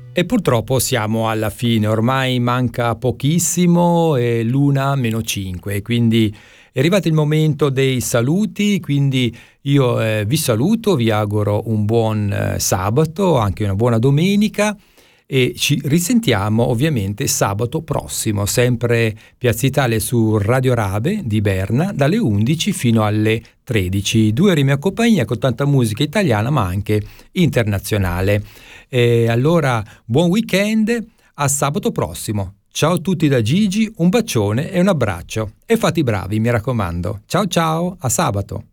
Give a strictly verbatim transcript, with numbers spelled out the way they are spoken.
E purtroppo siamo alla fine, ormai manca pochissimo, è l'una meno cinque, quindi è arrivato il momento dei saluti, quindi io eh, vi saluto, vi auguro un buon eh, sabato, anche una buona domenica e ci risentiamo ovviamente sabato prossimo, sempre Piazza Italia su Radio Rabe di Berna, dalle undici fino alle tredici. Due ore in mia compagnia con tanta musica italiana ma anche internazionale. E allora buon weekend, a sabato prossimo. Ciao a tutti da Gigi, un bacione e un abbraccio. E fate i bravi, mi raccomando. Ciao ciao, a sabato.